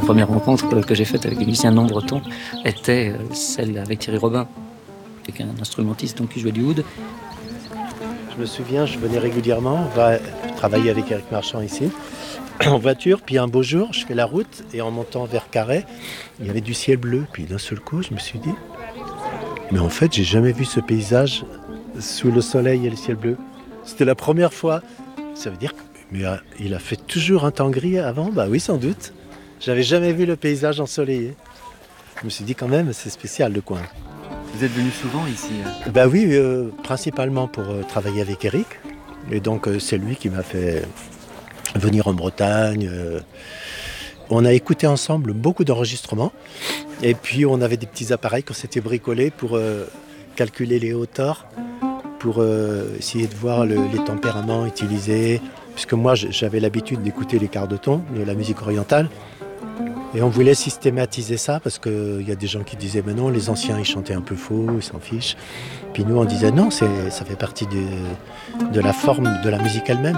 première rencontre que j'ai faite avec les musiciens non bretons était celle avec Thierry Robin, qui est un instrumentiste donc, qui jouait du oud. Je me souviens, je venais régulièrement, on va travailler avec Éric Marchand ici, en voiture, puis un beau jour, je fais la route, et en montant vers Carhaix, il y avait du ciel bleu, puis d'un seul coup, je me suis dit, mais en fait, j'ai jamais vu ce paysage sous le soleil et le ciel bleu. C'était la première fois. Ça veut dire qu'il a fait toujours un temps gris avant? Bah oui, sans doute. J'avais jamais vu le paysage ensoleillé. Je me suis dit quand même, c'est spécial le coin. Vous êtes venu souvent ici? Bah oui, principalement pour travailler avec Éric. Et donc c'est lui qui m'a fait venir en Bretagne. On a écouté ensemble beaucoup d'enregistrements. Et puis on avait des petits appareils qu'on s'était bricolés pour calculer les hauteurs, pour essayer de voir les tempéraments utilisés. Puisque moi j'avais l'habitude d'écouter les quarts de ton de la musique orientale. Et on voulait systématiser ça parce qu'il y a des gens qui disaient mais non, les anciens ils chantaient un peu faux, ils s'en fichent. Puis nous on disait non, ça fait partie de la forme de la musique elle-même.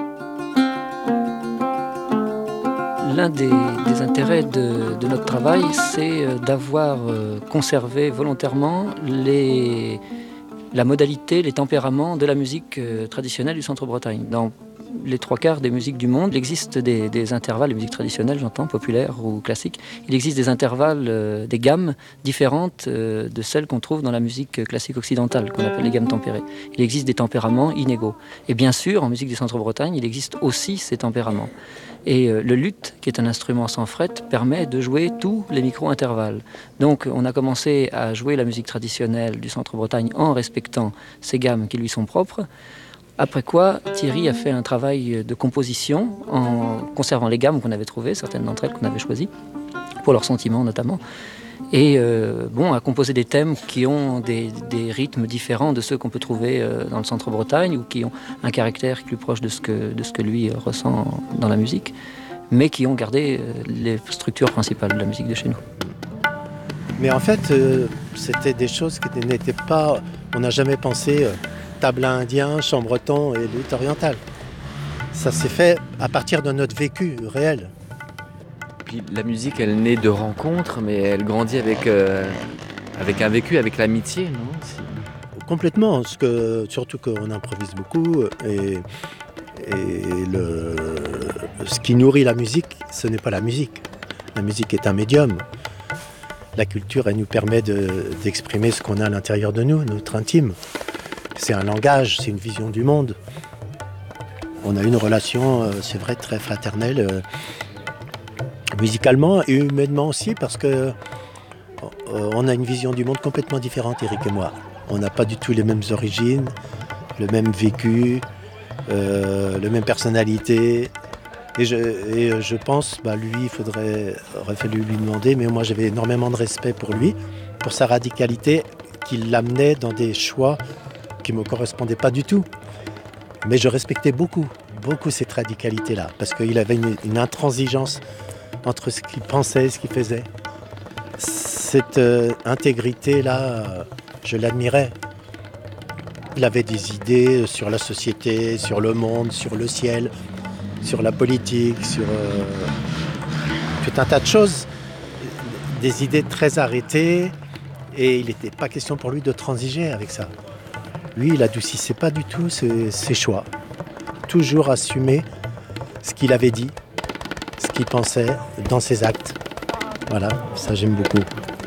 L'un des intérêts de notre travail, c'est d'avoir conservé volontairement la modalité, les tempéraments de la musique traditionnelle du Centre-Bretagne. Dans les trois quarts des musiques du monde, il existe des intervalles, les musiques traditionnelles, j'entends, populaires ou classiques, il existe des intervalles, des gammes différentes de celles qu'on trouve dans la musique classique occidentale, qu'on appelle les gammes tempérées. Il existe des tempéraments inégaux. Et bien sûr, en musique du Centre-Bretagne, il existe aussi ces tempéraments. Et le luth, qui est un instrument sans fret, permet de jouer tous les micro-intervalles. Donc on a commencé à jouer la musique traditionnelle du Centre-Bretagne en respectant ces gammes qui lui sont propres. Après quoi, Thierry a fait un travail de composition en conservant les gammes qu'on avait trouvées, certaines d'entre elles qu'on avait choisies, pour leurs sentiments notamment. Et a composé des thèmes qui ont des rythmes différents de ceux qu'on peut trouver dans le Centre-Bretagne ou qui ont un caractère plus proche de ce que lui ressent dans la musique, mais qui ont gardé les structures principales de la musique de chez nous. Mais en fait, c'était des choses qui n'étaient pas... On n'a jamais pensé tabla indien, chant breton et luth oriental. Ça s'est fait à partir de notre vécu réel. Puis la musique, elle naît de rencontres, mais elle grandit avec un vécu, avec l'amitié, non? Complètement, surtout qu'on improvise beaucoup et ce qui nourrit la musique, ce n'est pas la musique. La musique est un médium. La culture, elle nous permet d'exprimer ce qu'on a à l'intérieur de nous, notre intime. C'est un langage, c'est une vision du monde. On a une relation, c'est vrai, très fraternelle, musicalement et humainement aussi, parce que on a une vision du monde complètement différente, Éric et moi. On n'a pas du tout les mêmes origines, le même vécu, la même personnalité. Et je pense, lui, aurait fallu lui demander, mais moi j'avais énormément de respect pour lui, pour sa radicalité, qui l'amenait dans des choix qui ne me correspondaient pas du tout. Mais je respectais beaucoup cette radicalité-là, parce qu'il avait une intransigeance entre ce qu'il pensait et ce qu'il faisait. Cette intégrité-là, je l'admirais. Il avait des idées sur la société, sur le monde, sur le ciel, sur la politique, sur tout un tas de choses. Des idées très arrêtées, et il n'était pas question pour lui de transiger avec ça. Lui, il adoucissait pas du tout ses choix. Toujours assumer ce qu'il avait dit, ce qu'il pensait dans ses actes. Voilà, ça j'aime beaucoup.